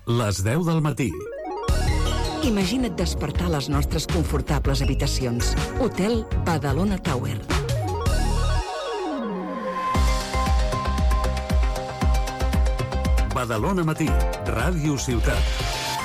les 10 del matí. Imagina't despertar a les nostres confortables habitacions. Hotel Badalona Tower. Badalona Matí, Ràdio Ciutat.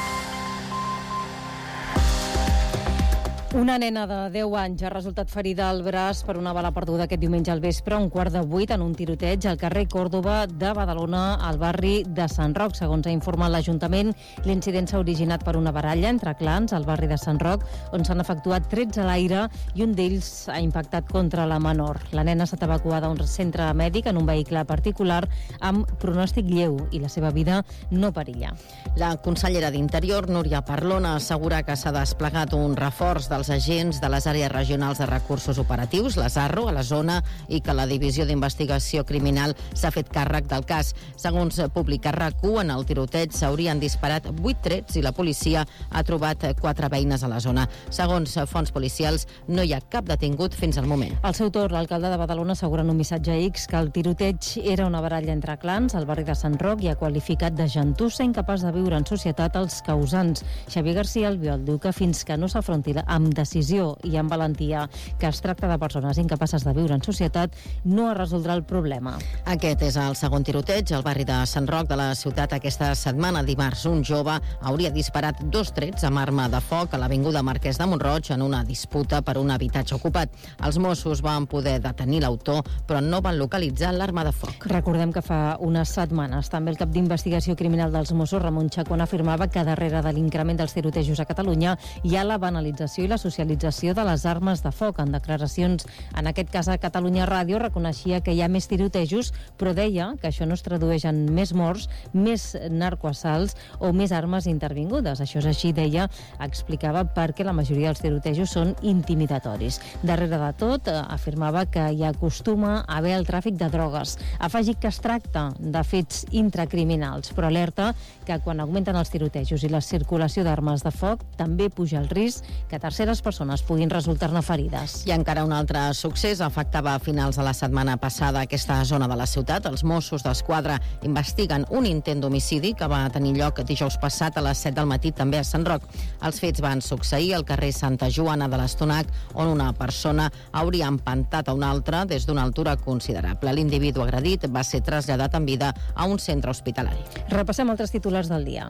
Una nena de 10 anys ha resultat ferida al braç per una bala perduda aquest diumenge al vespre, a 7:15 en un tiroteig al carrer Còrdova de Badalona, al barri de Sant Roc. Segons ha informat l'Ajuntament, l'incident s'ha originat per una baralla entre clans al barri de Sant Roc, on s'han efectuat trets a l'aire i un d'ells ha impactat contra la menor. La nena ha estat evacuada a un centre mèdic en un vehicle particular amb pronòstic lleu i la seva vida no perilla. La consellera d'Interior, Núria Parlon, assegura que s'ha desplegat un reforç dels agents de les àrees regionals de recursos operatius, les ARRO, a la zona, i que la Divisió d'Investigació Criminal s'ha fet càrrec del cas. Segons publica RAC1, en el tiroteig s'haurien disparat 8 trets i la policia ha trobat 4 veïnes a la zona. Segons fonts policials, no hi ha cap detingut fins al moment. Al seu torn, l'alcalde de Badalona assegura en un missatge a X que el tiroteig era una baralla entre clans al barri de Sant Roc i ha qualificat de gentussa, incapaç de viure en societat els causants. Xavier García Albiol diu que fins que no s'afronti amb decisió i amb valentia que es tracta de persones incapaces de viure en societat, no es resoldrà el problema. Aquest és el segon tiroteig al barri de Sant Roc de la ciutat aquesta setmana. Dimarts, un jove hauria disparat 2 trets amb arma de foc a l'avinguda Marquès de Mont-roig en una disputa per un habitatge ocupat. Els Mossos van poder detenir l'autor, però no van localitzar l'arma de foc. Recordem que fa unes setmanes també el cap d'investigació criminal dels Mossos, Ramon Chacón, afirmava que darrere de l'increment dels tirotejos a Catalunya hi ha la banalització i la socialització de les armes de foc. En declaracions, en aquest cas a Catalunya Ràdio, reconeixia que hi ha més tirotejos, però deia que això no es tradueix en més morts, més narcoassalts o més armes intervingudes. Això és així, deia, explicava perquè la majoria dels tirotejos són intimidatoris. Darrere de tot, afirmava que hi acostuma a haver el tràfic de drogues. Afegit que es tracta de fets intracriminals, però alerta que quan augmenten els tirotejos i la circulació d'armes de foc, també puja el risc que terceres persones puguin resultar-ne ferides. I encara un altre succés afectava a finals de la setmana passada aquesta zona de la ciutat. Els Mossos d'Esquadra investiguen un intent d'homicidi que va tenir lloc dijous passat a les 7 del matí també a Sant Roc. Els fets van succeir al carrer Santa Joana de l'Estonac, on una persona hauria empantat a una altra des d'una altura considerable. L'individu agredit va ser traslladat en vida a un centre hospitalari. Repassem altres titulars del dia.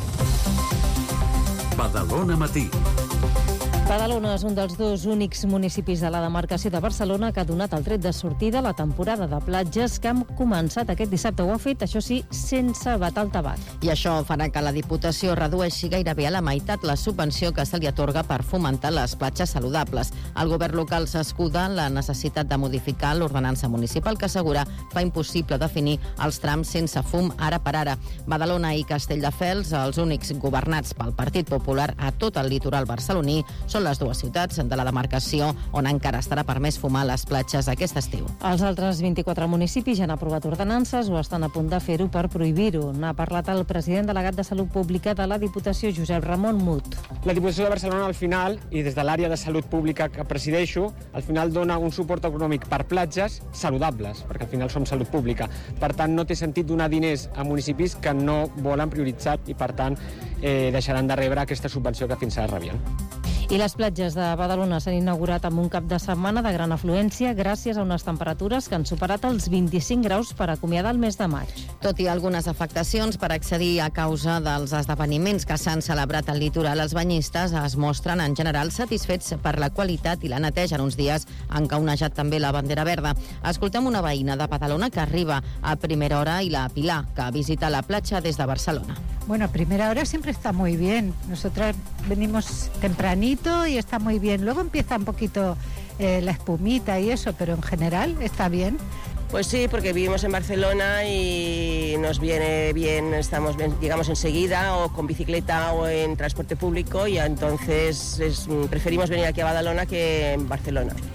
Badalona Matí. Badalona és un dels 2 únics municipis de la demarcació de Barcelona que ha donat el tret de sortida a la temporada de platges que han començat aquest dissabte. Ho ha fet, això sí, sense vetar el tabac. I això farà que la Diputació redueixi gairebé a la meitat la subvenció que se li atorga per fomentar les platges saludables. El govern local s'escuda en la necessitat de modificar l'ordenança municipal que assegura fa impossible definir els trams sense fum ara per ara. Badalona i Castelldefels, els únics governats pel Partit Popular a tot el litoral barceloní, són les 2 ciutats de la demarcació on encara estarà permès fumar a les platges aquest estiu. Els altres 24 municipis ja han aprovat ordenances o estan a punt de fer-ho per prohibir-ho. N'ha parlat el president delegat de Salut Pública de la Diputació, Josep Ramon Mut. La Diputació de Barcelona, al final, i des de l'àrea de Salut Pública que presideixo, al final dona un suport econòmic per platges saludables, perquè al final som salut pública. Per tant, no té sentit donar diners a municipis que no volen prioritzar i, per tant, deixaran de rebre aquesta subvenció que fins ara rebien. I les platges de Badalona s'han inaugurat amb un cap de setmana de gran afluència gràcies a unes temperatures que han superat els 25 graus per acomiadar el mes de maig. Tot i algunes afectacions per accedir a causa dels esdeveniments que s'han celebrat al litoral, els banyistes es mostren en general satisfets per la qualitat i la neteja. En uns dies han caunejat també la bandera verda. Escoltem una veïna de Badalona que arriba a primera hora i la Pilar, que visita la platja des de Barcelona. Bueno, a primera hora siempre está muy bien. Nosotras venimos tempranito y está muy bien. Luego empieza un poquito la espumita y eso, pero en general está bien. Pues sí, porque vivimos en Barcelona y nos viene bien, llegamos enseguida o con bicicleta o en transporte público y entonces preferimos venir aquí a Badalona que en Barcelona.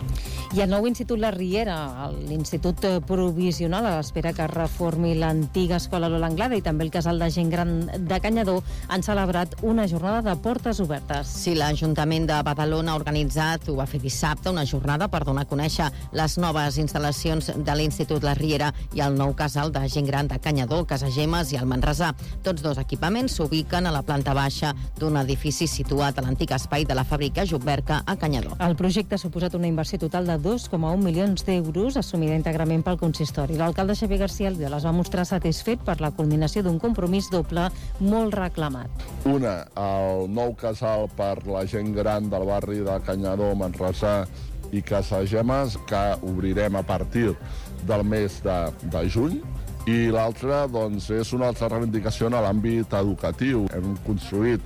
I el nou Institut La Riera, l'Institut Provisional, a l'espera que reformi l'antiga escola Lola Anglada, i també el Casal de Gent Gran de Canyadó, han celebrat una jornada de portes obertes. Sí, l'Ajuntament de Badalona ha organitzat, ho va fer dissabte, una jornada per donar a conèixer les noves instal·lacions de l'Institut La Riera i el nou Casal de Gent Gran de Canyadó, Casagemes i el Manresà. Tots dos equipaments s'ubiquen a la planta baixa d'un edifici situat a l'antic espai de la fàbrica Jubberca a Canyadó. El projecte ha suposat una inversió total de 2,1 milions d'euros, assumida íntegrament pel consistori. L'alcalde Xavier García Albiol es va mostrar satisfet per la culminació d'un compromís doble molt reclamat. Una, el nou casal per la gent gran del barri de Canyadó, Manresà i Casagemes, que obrirem a partir del mes de juny. I l'altra, doncs, és una altra reivindicació en l'àmbit educatiu. Hem construït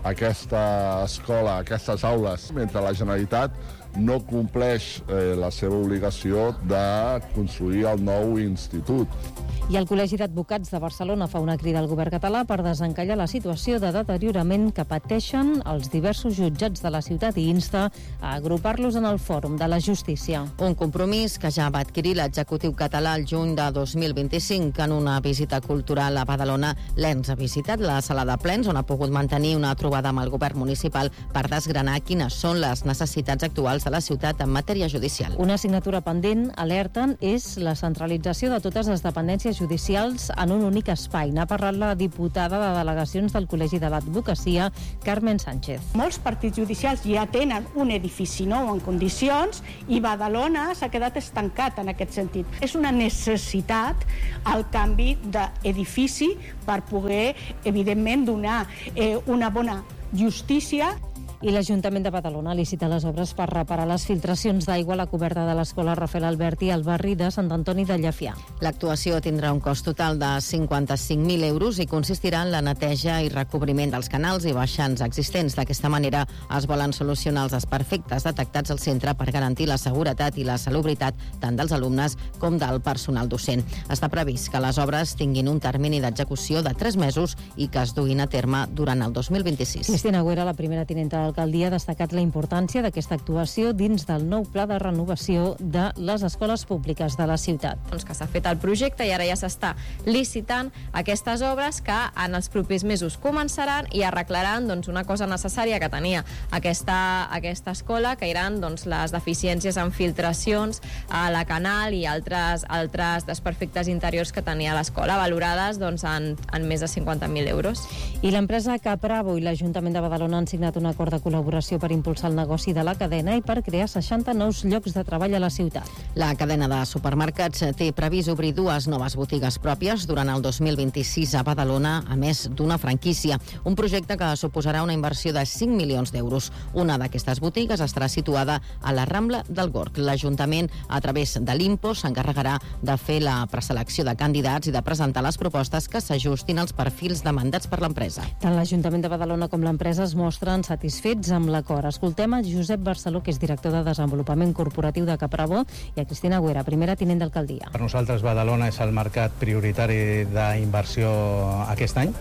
aquesta escola, aquestes aules, mentre la Generalitat no compleix la seva obligació de construir el nou institut. I el Col·legi d'Advocats de Barcelona fa una crida al govern català per desencallar la situació de deteriorament que pateixen els diversos jutjats de la ciutat i insta a agrupar-los en el Fòrum de la Justícia. Un compromís que ja va adquirir l'executiu català el juny de 2025. En una visita cultural a Badalona, l'ENS ha visitat la sala de plens, on ha pogut mantenir una trobada amb el govern municipal per desgranar quines són les necessitats actuals de la ciutat en matèria judicial. Una assignatura pendent, alerten, és la centralització de totes les dependències judicials en un únic espai. N'ha parlat la diputada de delegacions del Col·legi de l'Advocacia, Carmen Sánchez. Molts partits judicials ja tenen un edifici nou en condicions i Badalona s'ha quedat estancat en aquest sentit. És una necessitat el canvi d'edifici per poder, evidentment, donar una bona justícia. I l'Ajuntament de Badalona licita les obres per reparar les filtracions d'aigua a la coberta de l'escola Rafael Alberti al barri de Sant Antoni de Llefià. L'actuació tindrà un cost total de 55.000 euros i consistirà en la neteja i recobriment dels canals i baixants existents. D'aquesta manera es volen solucionar els desperfectes detectats al centre per garantir la seguretat i la salubritat tant dels alumnes com del personal docent. Està previst que les obres tinguin un termini d'execució de 3 mesos i que es duguin a terme durant el 2026. Cristina Agüera, la primera tinenta de l'alcaldia, ha destacat la importància d'aquesta actuació dins del nou pla de renovació de les escoles públiques de la ciutat. Doncs que s'ha fet el projecte i ara ja s'està licitant aquestes obres que en els propers mesos començaran i arreglaran una cosa necessària que tenia aquesta escola, que eren les deficiències en filtracions a la canal i altres desperfectes interiors que tenia l'escola, valorades en més de 50.000 euros. I l'empresa Capravo i l'Ajuntament de Badalona han signat un acord de col·laboració per impulsar el negoci de la cadena i per crear 60 nous llocs de treball a la ciutat. La cadena de supermercats té previst obrir 2 noves botigues pròpies durant el 2026 a Badalona, a més d'una franquícia. Un projecte que suposarà una inversió de 5 milions d'euros. Una d'aquestes botigues estarà situada a la Rambla del Gorg. L'Ajuntament, a través de l'IMPO, s'encarregarà de fer la preselecció de candidats i de presentar les propostes que s'ajustin als perfils demandats per l'empresa. Tant l'Ajuntament de Badalona com l'empresa es mostren satisfets amb l'acord. Escoltem a Josep Barceló, que és director de Desenvolupament Corporatiu de Capravo, i a Cristina Agüera, primera tinent d'alcaldia. Per nosaltres Badalona és el mercat prioritari d'inversió aquest any.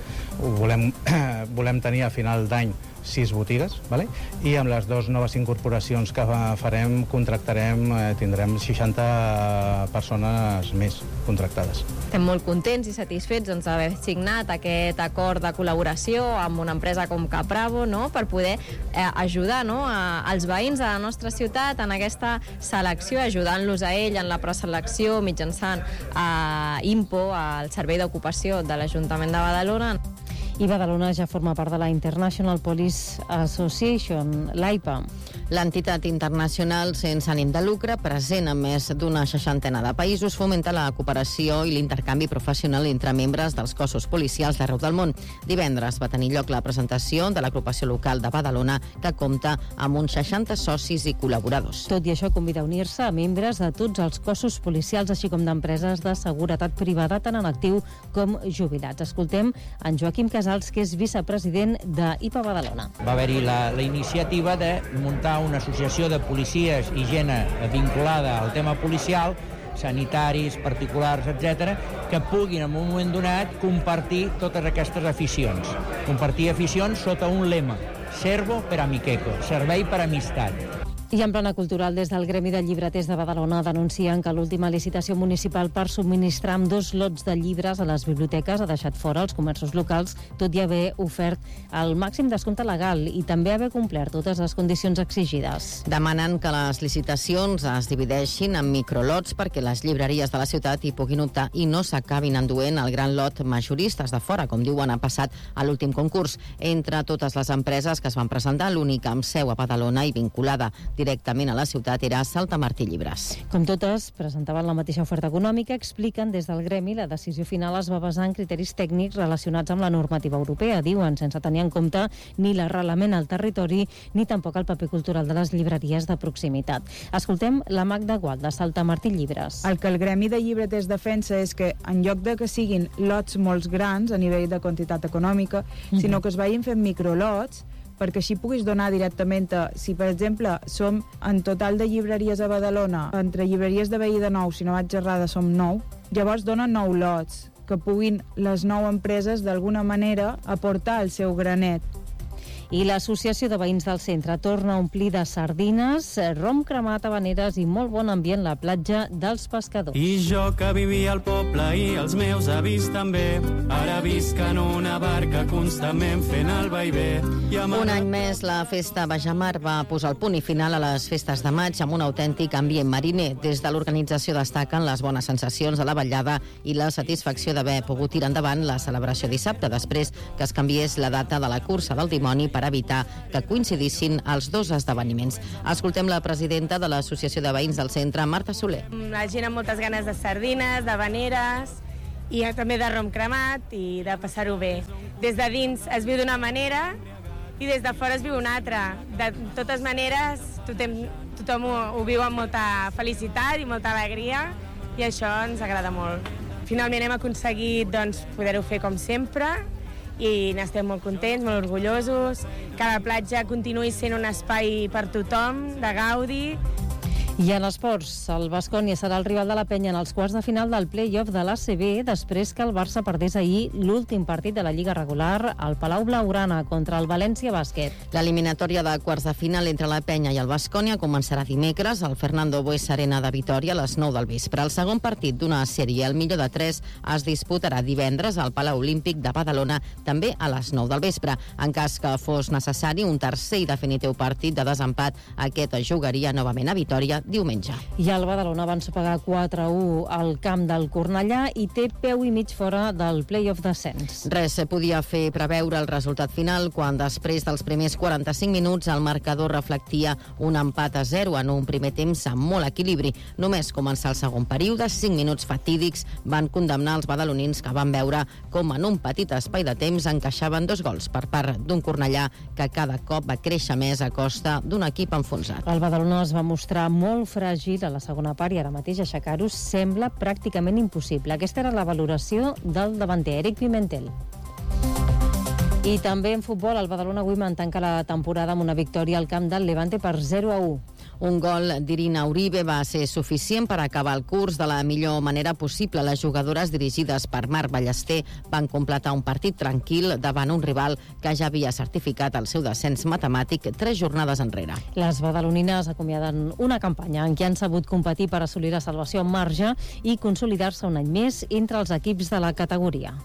Volem tenir a final d'any 6 botigues, vale? I amb les 2 noves incorporacions que farem, tindrem 60 persones més contractades. Estem molt contents i satisfets d'haver signat aquest acord de col·laboració amb una empresa com Capravo, per poder ajudar als veïns de la nostra ciutat en aquesta selecció, ajudant-los a ell en la preselecció mitjançant IMPO, el Servei d'Ocupació de l'Ajuntament de Badalona. I Badalona ja forma part de la International Police Association, l'AIPA. L'entitat internacional sense ànim de lucre, present en més d'una 60 de països, fomenta la cooperació i l'intercanvi professional entre membres dels cossos policials d'arreu del món. Divendres va tenir lloc la presentació de l'agrupació local de Badalona, que compta amb uns 60 socis i col·laboradors. Tot i això, convida a unir-se a membres de tots els cossos policials, així com d'empreses de seguretat privada, tant en actiu com jubilats. Escoltem en Joaquim Casals, que és vicepresident d'IPA Badalona. Va haver-hi la iniciativa de muntar una associació de policies i gent vinculada al tema policial, sanitaris, particulars, etc., que puguin en un moment donat compartir totes aquestes aficions. Compartir aficions sota un lema: servo per amicheco, servei per amistat. I en plana cultural, des del Gremi de Llibreters de Badalona denuncien que l'última licitació municipal per subministrar amb 2 lots de llibres a les biblioteques ha deixat fora els comerços locals, tot i haver ofert el màxim descompte legal i també haver complert totes les condicions exigides. Demanen que les licitacions es divideixin en microlots perquè les llibreries de la ciutat hi puguin optar i no s'acabin enduent el gran lot majoristes de fora, com diuen ha passat a l'últim concurs. Entre totes les empreses que es van presentar, l'única amb seu a Badalona i vinculada directament a la ciutat era Salta Martí Llibres. Com totes presentaven la mateixa oferta econòmica, expliquen des del gremi la decisió final es va basar en criteris tècnics relacionats amb la normativa europea, diuen, sense tenir en compte ni l'arrelament al territori ni tampoc el paper cultural de les llibreries de proximitat. Escoltem la Magda Gual, de Salta Martí Llibres. El que el gremi de llibreters defensa és que en lloc de que siguin lots molt grans a nivell de quantitat econòmica, sinó que es vagin fent microlots perquè així puguis donar directament a... Si, per exemple, som en total de llibreries a Badalona, entre llibreries de Veí de Nou, si no vaig errada, som 9, llavors donen 9 lots, que puguin les 9 empreses d'alguna manera aportar el seu granet. I l'Associació de Veïns del Centre torna a omplir de sardines, rom cremat, habaneres i molt bon ambient la platja dels Pescadors. I jo que vivia al poble i els meus avis també, ara visc en una barca constantment fent el vaivé. Un any més, la Festa Bajamar va posar el punt i final a les festes de maig amb un autèntic ambient mariner. Des de l'organització destaquen les bones sensacions de la vetllada i la satisfacció d'haver pogut tirar endavant la celebració dissabte, després que es canviés la data de la cursa del dimoni per evitar que coincidissin els 2 esdeveniments. Escoltem la presidenta de l'Associació de Veïns del Centre, Marta Soler. La gent amb moltes ganes de sardines, d'habaneres i també de rom cremat i de passar-ho bé. Des de dins es viu d'una manera i des de fora es viu una altra. De totes maneres, tothom ho viu amb molta felicitat i molta alegria i això ens agrada molt. Finalment hem aconseguit poder-ho fer com sempre i n'estem molt contents, molt orgullosos, que la platja continuï sent un espai per tothom, de gaudi. I en esports, el Baskonia serà el rival de la Penya en els quarts de final del play-off de l'ACB després que el Barça perdés ahir l'últim partit de la Lliga regular al Palau Blaugrana contra el València Bàsquet. L'eliminatòria de quarts de final entre la Penya i el Baskonia començarà dimecres al Fernando Buesa Arena de Vitòria a les 9 del vespre. El segon partit d'una sèrie, el millor de 3, es disputarà divendres al Palau Olímpic de Badalona, també a les 9 del vespre. En cas que fos necessari un tercer i definitiu partit de desempat, aquest es jugaria novament a Vitòria diumenge. I el Badalona va ensopegar 4-1 al camp del Cornellà i té peu i mig fora del play-off d'ascens. Res podia fer preveure el resultat final quan després dels primers 45 minuts el marcador reflectia un empat a 0 en un primer temps amb molt equilibri. Només començar el segon període, 5 minuts fatídics van condemnar els badalonins que van veure com en un petit espai de temps encaixaven 2 gols per part d'un Cornellà que cada cop va créixer més a costa d'un equip enfonsat. El Badalona es va mostrar molt fràgil a la segona part i ara mateix aixecar-ho sembla pràcticament impossible. Aquesta era la valoració del davanter, Eric Pimentel. I també en futbol, el Badalona Women tanca la temporada amb una victòria al camp del Levante per 0-1. Un gol d'Irina Uribe va ser suficient per acabar el curs de la millor manera possible. Les jugadores dirigides per Marc Ballester van completar un partit tranquil davant un rival que ja havia certificat el seu descens matemàtic 3 jornades enrere. Les badalonines acomiaden una campanya en què han sabut competir per assolir la salvació en marge i consolidar-se un any més entre els equips de la categoria.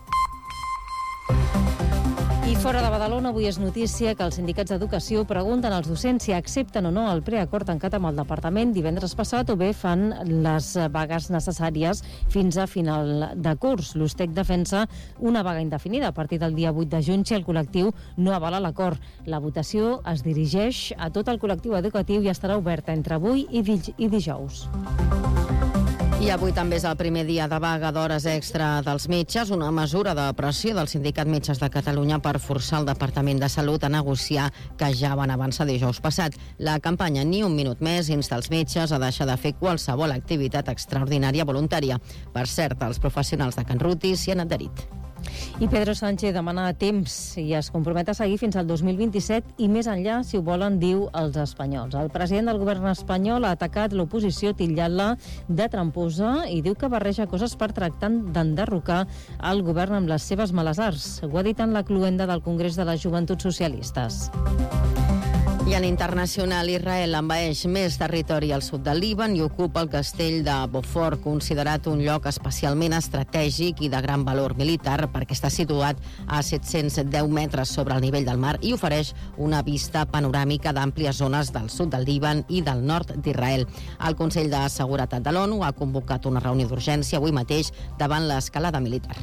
I fora de Badalona, avui és notícia que els sindicats d'educació pregunten als docents si accepten o no el preacord tancat amb el departament divendres passat o bé fan les vagues necessàries fins a final de curs. L'USTEC defensa una vaga indefinida a partir del dia 8 de juny si el col·lectiu no avala l'acord. La votació es dirigeix a tot el col·lectiu educatiu i estarà oberta entre avui i dijous. I avui també és el primer dia de vaga d'hores extra dels metges, una mesura de pressió del Sindicat Metges de Catalunya per forçar el Departament de Salut a negociar que ja van avançar dijous passat. La campanya Ni un minut més insta els metges a deixar de fer qualsevol activitat extraordinària voluntària. Per cert, els professionals de Can Ruti s'hi han adherit. I Pedro Sánchez demana temps i es compromet a seguir fins al 2027 i més enllà, si ho volen, diu els espanyols. El president del govern espanyol ha atacat l'oposició titllant-la de tramposa i diu que barreja coses per tractar d'enderrocar el govern amb les seves males arts. Ho ha dit en la cloenda del Congrés de les Joventuts Socialistes. I en internacional, Israel envaeix més territori al sud del Líban i ocupa el castell de Beaufort, considerat un lloc especialment estratègic i de gran valor militar perquè està situat a 710 metres sobre el nivell del mar i ofereix una vista panoràmica d'àmplies zones del sud del Líban i del nord d'Israel. El Consell de Seguretat de l'ONU ha convocat una reunió d'urgència avui mateix davant l'escalada militar.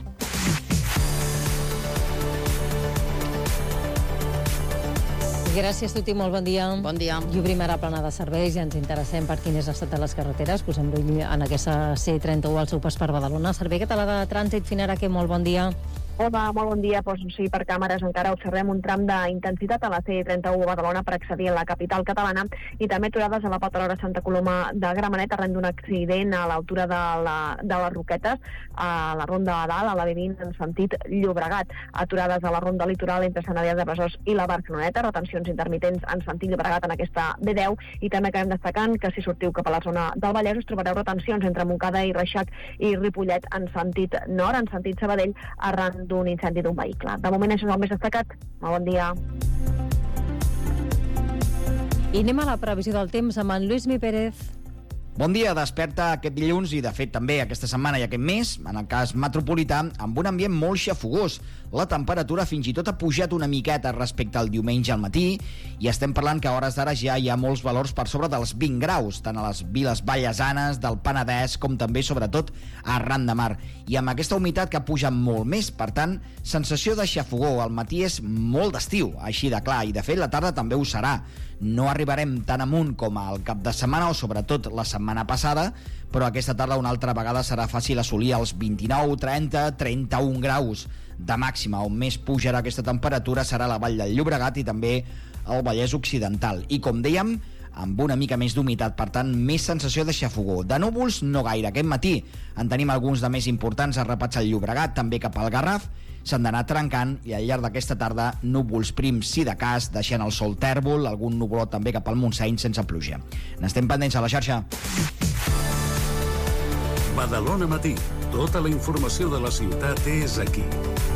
Gràcies, Tuti, molt bon dia. Bon dia. I obrim ara plana de serveis i ens interessem per quin és l'estat de les carreteres. Posem l'ull en aquesta C31 al seu pas per Badalona. Servei Català de Trànsit, Finaraque, molt bon dia. Hola, molt bon dia. Sí, per càmeres encara observem un tram d'intensitat a la C31 a Badalona per accedir a la capital catalana i també aturades a la Patalora Santa Coloma de Gramenet arran d'un accident a l'altura de les Roquetes, a la ronda a dalt, a la B20 en sentit Llobregat. Aturades a la ronda litoral entre Sant Adrià de Besòs i la Barceloneta, retencions intermitents en sentit Llobregat en aquesta B10 i també acabem destacant que si sortiu cap a la zona del Vallès us trobareu retencions entre Montcada i Reixac i Ripollet en sentit nord, en sentit Sabadell, arran d'un incendi d'un vehicle. De moment això és el més destacat. Molt bon dia. I anem a la previsió del temps amb en Lluís Mi Pérez. Bon dia, desperta aquest dilluns i de fet també aquesta setmana i aquest mes, en el cas metropolità, amb un ambient molt xafogós. La temperatura fins i tot ha pujat una miqueta respecte al diumenge al matí i estem parlant que a hores d'ara ja hi ha molts valors per sobre dels 20 graus, tant a les viles vallesanes, del Penedès, com també, sobretot, arran de mar. I amb aquesta humitat que puja molt més, per tant, sensació de xafogó. El matí és molt d'estiu, així de clar, i de fet la tarda també ho serà. No arribarem tan amunt com al cap de setmana o sobretot la setmana passada, però aquesta tarda una altra vegada serà fàcil assolir els 29, 30, 31 graus de màxima. On més pujarà aquesta temperatura serà la Vall del Llobregat i també el Vallès Occidental. I com dèiem, amb una mica més d'humitat, per tant, més sensació de xafogó. De núvols, no gaire. Aquest matí en tenim alguns de més importants arrapats al Llobregat, també cap al Garraf. S'han d'anar trencant i al llarg d'aquesta tarda núvols prims sí de cas, deixant el sol tèrbol, algun nuvolot també cap al Montseny sense pluja. N'estem pendents a la xarxa. Badalona Matí. Tota la informació de la ciutat és aquí.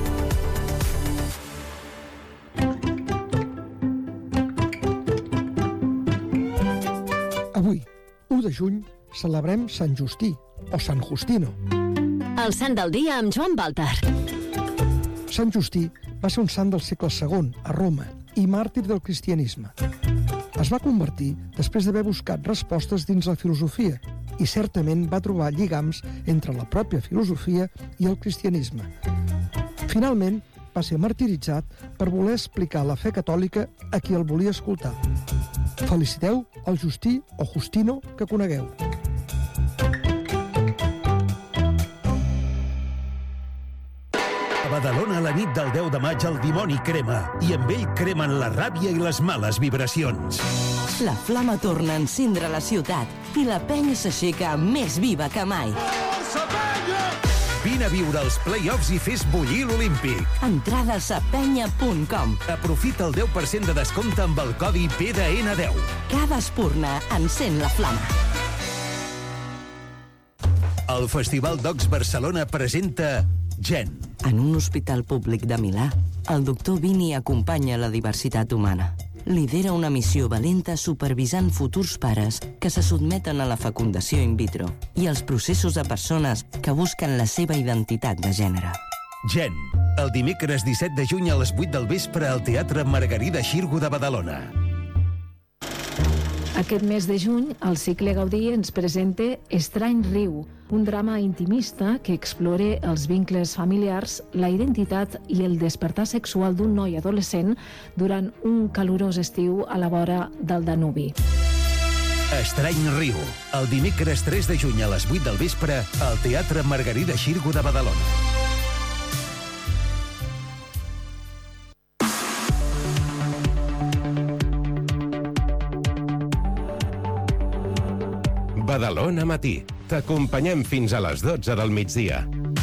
Avui, 1 de juny, celebrem Sant Justí, o Sant Justino. El sant del dia amb Joan Baltar. Sant Justí va ser un sant del segle II, a Roma, i màrtir del cristianisme. Es va convertir després d'haver buscat respostes dins la filosofia i certament va trobar lligams entre la pròpia filosofia i el cristianisme. Finalment, va ser martiritzat per voler explicar la fe catòlica a qui el volia escoltar. Feliciteu el Justí o Justino que conegueu. A Badalona, la nit del 10 de maig, el dimoni crema, i amb ell cremen la ràbia i les males vibracions. La flama torna a encendre la ciutat i la penya s'aixeca més viva que mai. Vine a viure els play-offs i fes bullir l'Olímpic. Entrades a penya.com. Aprofita el 10% de descompte amb el codi PDN10. Cada espurna encén la flama. El Festival Docs Barcelona presenta Gen. En un hospital públic de Milà, el doctor Vini acompanya la diversitat humana. Lidera una missió valenta supervisant futurs pares que se sotmeten a la fecundació in vitro i els processos de persones que busquen la seva identitat de gènere. Gen, el dimecres 17 de juny a les 8 del vespre al Teatre Margarida Xirgu de Badalona. Aquest mes de juny, el cicle Gaudí ens presenta Estrany riu, un drama intimista que explora els vincles familiars, la identitat i el despertar sexual d'un noi adolescent durant un calorós estiu a la vora del Danubi. Estrany riu, el dimecres 3 de juny a les 8 del vespre al Teatre Margarida Xirgu de Badalona. Badalona Matí. T'acompanyem fins a les 12 del migdia.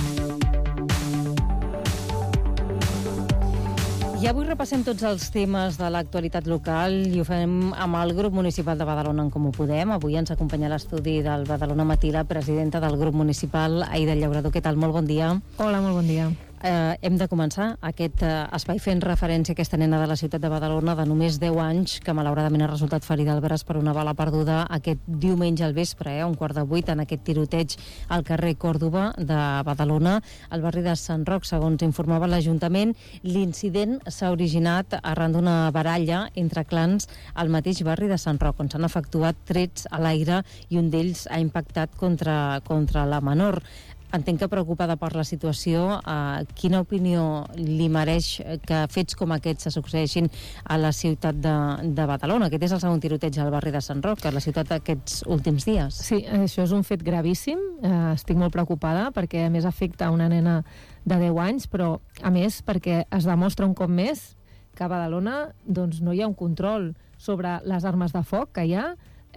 I avui repassem tots els temes de l'actualitat local i ho fem amb el grup municipal de Badalona en Comú Podem. Avui ens acompanya a l'estudi del Badalona Matí la presidenta del grup municipal, Aida Llaurador. Què tal? Molt bon dia. Hola, molt bon dia. Hem de començar aquest espai fent referència a aquesta nena de la ciutat de Badalona de només 10 anys, que malauradament ha resultat ferida al braç per una bala perduda aquest diumenge al vespre, 7:15, en aquest tiroteig al carrer Còrdova de Badalona, al barri de Sant Roc. Segons informava l'Ajuntament, l'incident s'ha originat arran d'una baralla entre clans al mateix barri de Sant Roc, on s'han efectuat trets a l'aire i un d'ells ha impactat contra la menor. Entenc que preocupada per la situació, quina opinió li mereix que fets com aquests se succeeixin a la ciutat de Badalona? Aquest és el segon tiroteig al barri de Sant Roc, a la ciutat aquests últims dies. Sí, això és un fet gravíssim. Estic molt preocupada perquè a més afecta una nena de 10 anys, però a més perquè es demostra un cop més que a Badalona doncs, no hi ha un control sobre les armes de foc que hi ha.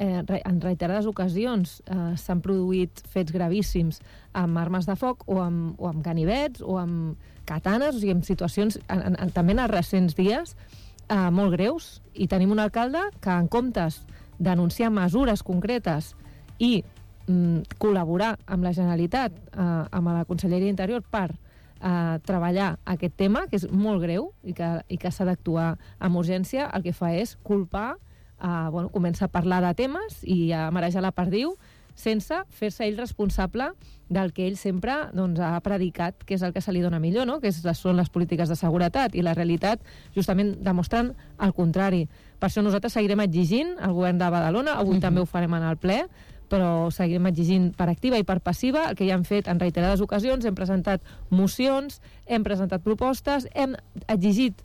En reiterades ocasions s'han produït fets gravíssims amb armes de foc o amb ganivets o amb katanes, o sigui, en situacions també en els recents dies molt greus, i tenim un alcalde que en comptes d'anunciar mesures concretes i col·laborar amb la Generalitat, amb la Conselleria d'Interior per treballar aquest tema, que és molt greu i que s'ha d'actuar amb urgència, el que fa és culpar, comença a parlar de temes i a marejar la perdiu sense fer-se ell responsable del que ell sempre ha predicat, que és el que se li dona millor, no? Que són les polítiques de seguretat, i la realitat justament demostrant el contrari. Per això nosaltres seguirem exigint al govern de Badalona, avui també ho farem en el ple, però seguirem exigint per activa i per passiva el que ja hem fet en reiterades ocasions. Hem presentat mocions, hem presentat propostes, hem exigit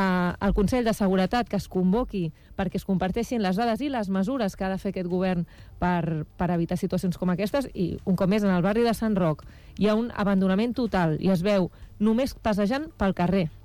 al Consell de Seguretat que es convoqui perquè es comparteixin les dades i les mesures que ha de fer aquest govern per evitar situacions com aquestes. I un cop més, en el barri de Sant Roc hi ha un abandonament total i es veu només passejant pel carrer.